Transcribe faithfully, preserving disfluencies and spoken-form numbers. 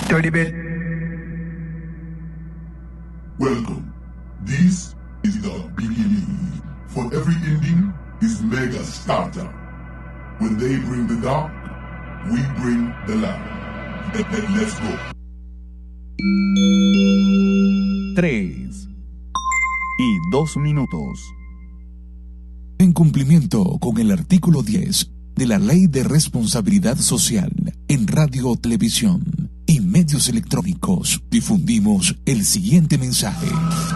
Dirty bit. Welcome. This is the beginning. For every ending is mega starter. When they bring the dark, we bring the light. Let, let, let's go. Tres y dos minutos. En cumplimiento con el artículo diez de la Ley de Responsabilidad Social en Radio, Televisión y Medios Electrónicos, difundimos el siguiente mensaje.